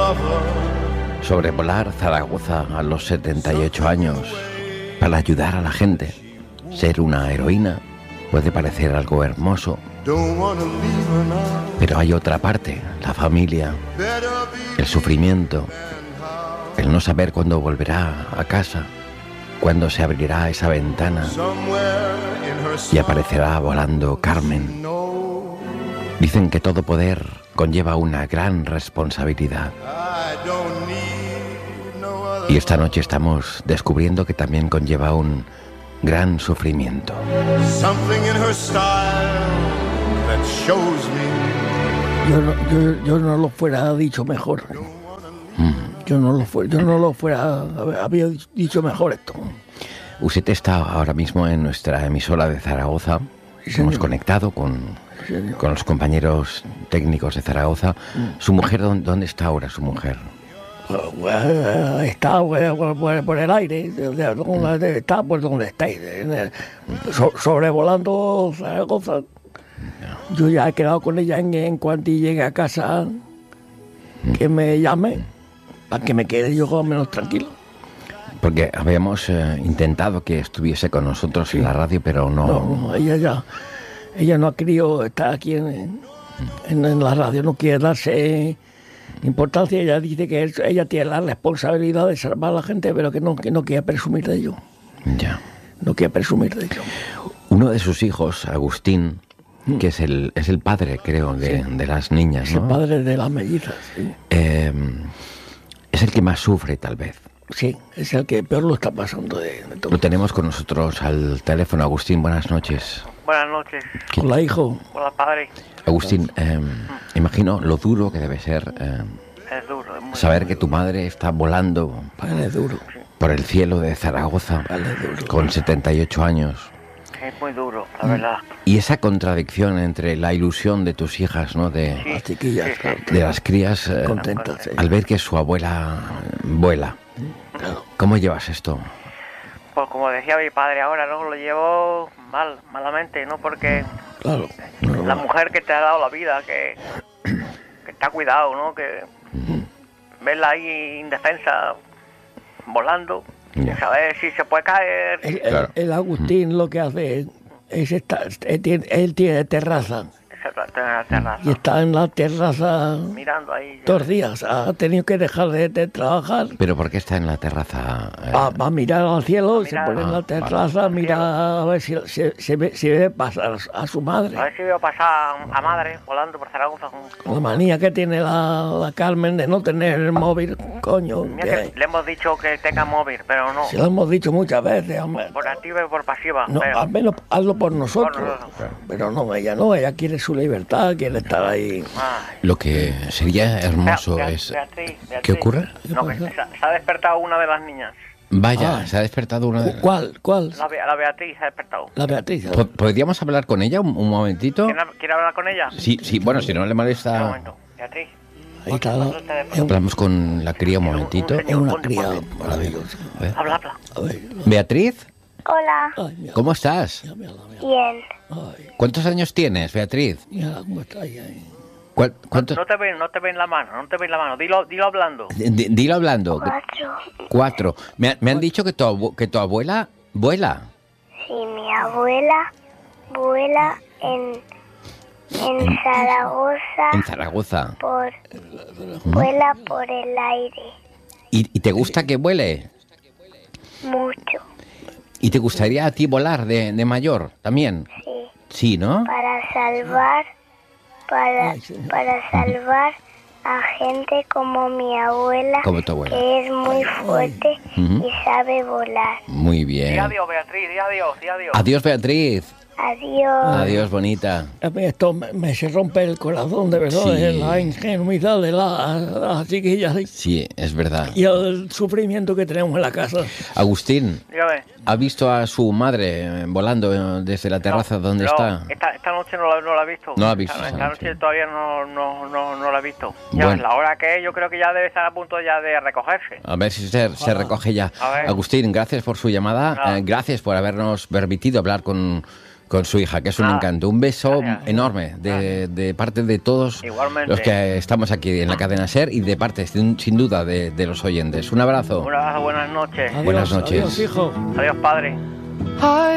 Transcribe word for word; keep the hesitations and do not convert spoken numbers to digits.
Sobrevolar Zaragoza a los setenta y ocho años para ayudar a la gente, ser una heroína, puede parecer algo hermoso. Pero hay otra parte, la familia, el sufrimiento, el no saber cuándo volverá a casa, cuándo se abrirá esa ventana y aparecerá volando Carmen. Dicen que todo poder conlleva una gran responsabilidad. Y esta noche estamos descubriendo que también conlleva un gran sufrimiento. Yo no, yo, yo no lo fuera dicho mejor. Mm. Yo no lo fuera, yo no lo fuera había dicho mejor esto. Usted está ahora mismo en nuestra emisora de Zaragoza. Sí, hemos conectado con, sí, con los compañeros técnicos de Zaragoza. Mm. ¿Su mujer dónde, dónde está ahora su mujer? Está por, por el aire, está por donde estáis, so, sobrevolando Zaragoza. Yo ya he quedado con ella en, en cuanto llegue a casa, que me llame, para que me quede yo menos tranquilo. Porque habíamos eh, intentado que estuviese con nosotros sí. en la radio, pero no... No, no, ella ya, ella no ha querido estar aquí en, en, en la radio, no quiere darse importancia. Ella dice que ella tiene la responsabilidad de salvar a la gente, pero que no, que no quiere presumir de ello. Ya. No quiere presumir de ello. Uno de sus hijos, Agustín, mm. que es el, es el padre, creo, de, sí. de las niñas, ¿no? Es el padre de las mellizas, sí. Eh, es el que más sufre, tal vez. Sí, es el que peor lo está pasando de, de todo. Lo tenemos con nosotros al teléfono. Agustín, buenas noches. Buenas noches. ¿Qué? Hola, hijo. Hola, padre. Agustín, eh, imagino lo duro que debe ser eh, es duro, es muy saber duro. que tu madre está volando vale, duro. por el cielo de Zaragoza vale, duro. con setenta y ocho años. Es muy duro, la verdad. Y esa contradicción entre la ilusión de tus hijas, ¿no? De sí, las chiquillas, sí, sí. de las crías, eh, contentas, sí. al ver que su abuela vuela. Claro. ¿Cómo llevas esto? Pues como decía mi padre ahora, ¿no? Lo llevo mal, malamente, ¿no? Porque claro, la mujer que te ha dado la vida, que, que te ha cuidado, ¿no? Que verla ahí indefensa, volando, Ya. saber si se puede caer. El, Claro. el, el Agustín lo que hace es, es estar, él, tiene, él tiene terraza Se lo está en la terraza, y está en la terraza mirando ahí. dos días. Ha tenido que dejar de, de trabajar. ¿Pero por qué está en la terraza? Eh, Va, va a mirar al cielo, A se mirar, pone en ah, la terraza, vale. mira a ver si se, se, ve, se ve pasar a su madre. A ver si veo pasar a madre volando por Zaragoza. Con la manía que tiene la, la Carmen de no tener el móvil, coño. Mira que- que le hemos dicho que tenga móvil, pero no. Se lo hemos dicho muchas veces, hombre. Por activa y por pasiva. No, pero- al menos hazlo por nosotros. Por nosotros. Pero no, ella no, ella quiere su libertad, quiere estar ahí. Ay. Lo que sería hermoso Bea- es... Beatriz, Beatriz. ¿Qué ocurre? No, que se, se ha despertado una de las niñas. Vaya, Ah. se ha despertado una de... ¿Cuál? ¿Cuál? La, Be- la Beatriz se ha despertado. La Beatriz. Po- ¿Podríamos hablar con ella un, un momentito? ¿Quiere, quiere hablar con ella? Sí, sí, bueno, si no le Un molesta... momento. Beatriz. Ahí está. la- ¿Cuántos teléfonos? es, un- Hablamos con la cría un momentito. es una Ponte, cría ponte. maravillosa. A ver. Habla, habla. A ver. Beatriz, Hola, Ay, mira, ¿cómo estás? mira, mira, mira. bien. Ay, ¿Cuántos años tienes, Beatriz? mira cómo está ahí. ahí. ¿Cuál- ¿Cuántos? No te ven, no te ven la mano, no te ven la mano. Dilo, dilo hablando. D- Dilo hablando. Cuatro. Cuatro. Me, ha- me han dicho que tu, abu- que tu abuela vuela. Sí, mi abuela vuela en, en Zaragoza En Zaragoza. por vuela por el aire ¿Y, y te gusta que vuele? mucho. ¿Y te gustaría a ti volar de, de mayor también? Sí, Sí, ¿no? para salvar para Ay, sí. para salvar a gente como mi abuela, Como tu abuela. que es muy fuerte Ujú. y sabe volar. Muy Di bien. adiós, Beatriz, di adiós, di adiós. Adiós, Beatriz. Adiós. Adiós, bonita. A mí esto me, me se rompe el corazón, de verdad, Sí. de la ingenuidad de la- de las chiquillas Sí, es verdad. y el sufrimiento que tenemos en la casa. Agustín, Dígame. ¿ha visto a su madre eh, volando eh, desde la terraza donde No, está? Esta, esta noche no la, no la he visto. No la ha visto Esta, esta esta noche. noche todavía no, no, no, no la he visto. Ya Bueno. la hora que es, yo creo que ya debe estar a punto ya de recogerse. A ver si se, se recoge ya. A ver. Agustín, gracias por su llamada. No. eh, gracias por habernos permitido hablar con, con su hija, que es un Ah, encanto. Un beso gracias. enorme de, de parte de todos Igualmente. los que estamos aquí en la cadena SER y de parte, sin, sin duda, de, de los oyentes. Un abrazo. Un abrazo, buenas noches. Adiós, Buenas noches. Adiós, hijo. Adiós, padre. I